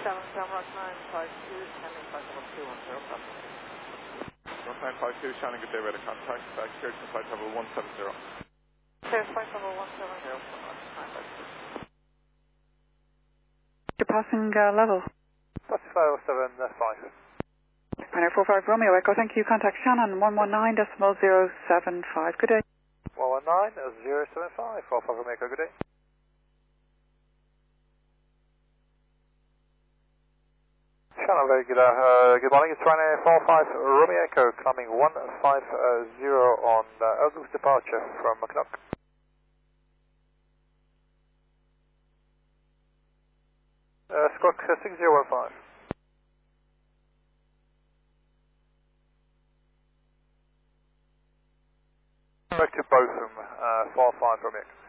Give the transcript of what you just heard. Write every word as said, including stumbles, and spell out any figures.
seven seven Rock nine five two, Shannon five seven two one zero, copy. Rock nine five two, Shannon, good day, ready to contact, back here to flight level one seven zero. Clear flight level one seven zero from Rock nine five two. You're passing uh, level. That's five seven five. Pioneer four five Romeo Echo, thank you. Contact Shannon one one nine decimal zero seven five. Good day. one one nine zero seven five, four five Romeo Echo, good day. Shannon, very good, uh, good morning. It's Ryanair four five Romeo Echo, climbing one five zero on uh, Elgoo's departure from Macnock. Uh, squawk six zero one five. Back to Botham, uh, four five Romeo Echo.